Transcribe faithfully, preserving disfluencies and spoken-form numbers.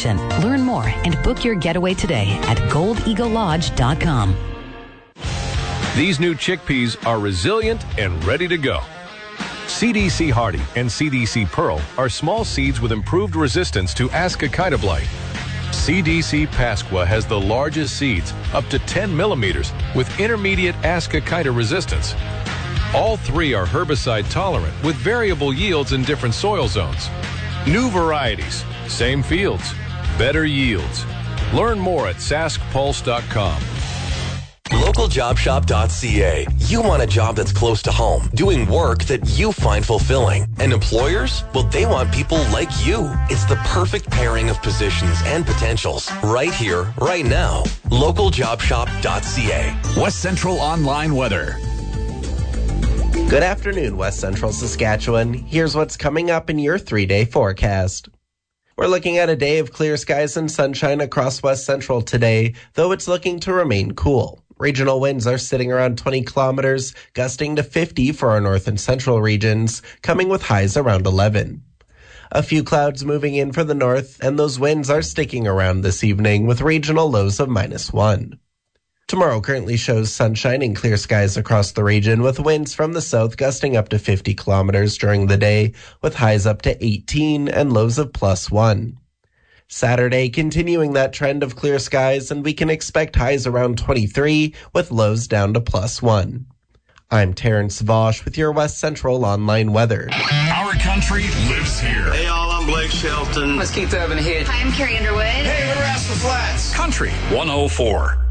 vacation. Learn more and book your getaway today at gold eagle lodge dot com. These new chickpeas are resilient and ready to go. C D C Hardy and C D C Pearl are small seeds with improved resistance to Ascochyta blight. C D C Pasqua has the largest seeds, up to ten millimeters, with intermediate Ascochyta resistance. All three are herbicide tolerant with variable yields in different soil zones. New varieties, same fields, better yields. Learn more at sask pulse dot com. local job shop dot c a. You want a job that's close to home, doing work that you find fulfilling. And employers? Well, they want people like you. It's the perfect pairing of positions and potentials. Right here, right now. local job shop dot c a. West Central Online Weather. Good afternoon, West Central Saskatchewan. Here's what's coming up in your three-day forecast. We're looking at a day of clear skies and sunshine across West Central today, though it's looking to remain cool. Regional winds are sitting around twenty kilometers, gusting to fifty for our north and central regions, coming with highs around eleven. A few clouds moving in for the north, and those winds are sticking around this evening with regional lows of minus one. Tomorrow currently shows sunshine and clear skies across the region, with winds from the south gusting up to fifty kilometers during the day, with highs up to eighteen and lows of plus one. Saturday, continuing that trend of clear skies, and we can expect highs around twenty-three, with lows down to plus one. I'm Terrence Vosh with your West Central Online Weather. Our country lives here. Hey, y'all, I'm Blake Shelton. Let's keep Urban here. Hi, I'm Carrie Underwood. Hey, we're Rascal Flats. Country one oh four.